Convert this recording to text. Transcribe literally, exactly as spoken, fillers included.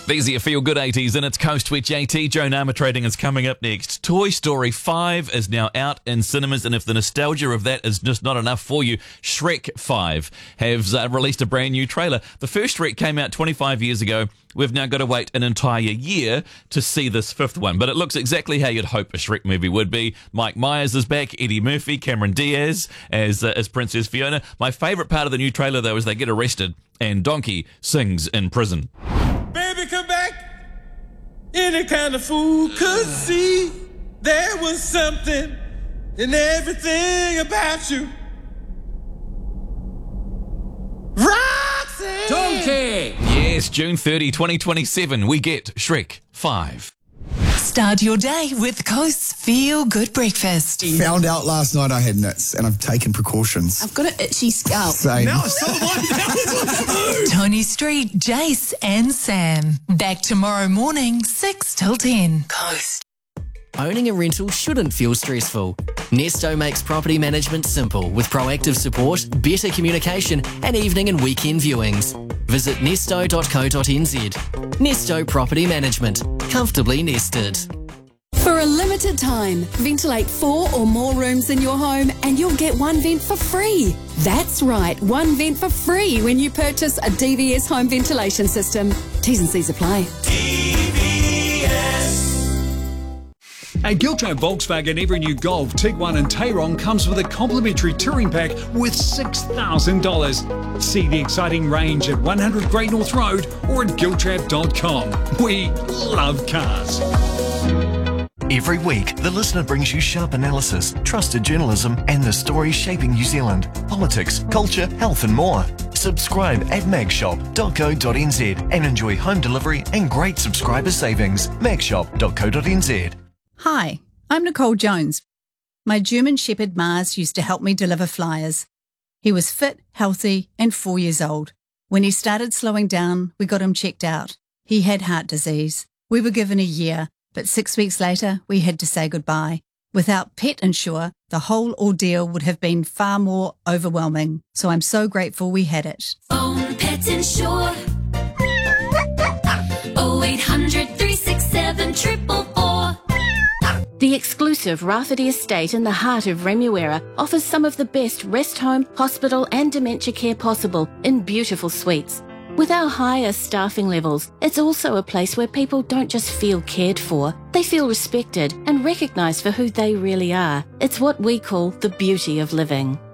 These are your feel-good eighties, and it's Coast Twitch J T. Joan Armatrading is coming up next. Toy Story five is now out in cinemas, and if the nostalgia of that is just not enough for you, Shrek five has uh, released a brand new trailer. The first Shrek came out twenty-five years ago. We've now got to wait an entire year to see this fifth one, but it looks exactly how you'd hope a Shrek movie would be. Mike Myers is back, Eddie Murphy, Cameron Diaz as, uh, as Princess Fiona. My favourite part of the new trailer, though, is they get arrested, and Donkey sings in prison. Baby, come back. Any kind of fool could see there was something in everything about you. Roxy! Donkey! Yes, June thirtieth, twenty twenty-seven, we get Shrek five. Start your day with Coast's Feel Good Breakfast. Found out last night I had nits and I've taken precautions. I've got an itchy scalp. Same. Now it's so one. Tony Street, Jace and Sam. Back tomorrow morning, six till ten. Coast. Owning a rental shouldn't feel stressful. Nesto makes property management simple with proactive support, better communication and evening and weekend viewings. Visit nesto dot co dot n z. Nesto Property Management. Comfortably nested. For a limited time, ventilate four or more rooms in your home and you'll get one vent for free. That's right, one vent for free when you purchase a D V S home ventilation system. T's and C's apply. At Giltrap Volkswagen, every new Golf, Tiguan and Tayron comes with a complimentary touring pack worth six thousand dollars. See the exciting range at one hundred Great North Road or at giltrap dot com. We love cars. Every week, the listener brings you sharp analysis, trusted journalism, and the stories shaping New Zealand. Politics, culture, health and more. Subscribe at magshop dot co dot n z and enjoy home delivery and great subscriber savings. magshop dot co dot n z. Hi, I'm Nicole Jones. My German Shepherd Mars used to help me deliver flyers. He was fit, healthy, and four years old. When he started slowing down, we got him checked out. He had heart disease. We were given a year, but six weeks later, we had to say goodbye. Without Pet Insure, the whole ordeal would have been far more overwhelming. So I'm so grateful we had it. Phone Pet Insure. oh eight hundred, three six seven, four four four. The exclusive Rafferty Estate in the heart of Remuera offers some of the best rest home, hospital and dementia care possible in beautiful suites. With our higher staffing levels, it's also a place where people don't just feel cared for, they feel respected and recognised for who they really are. It's what we call the beauty of living.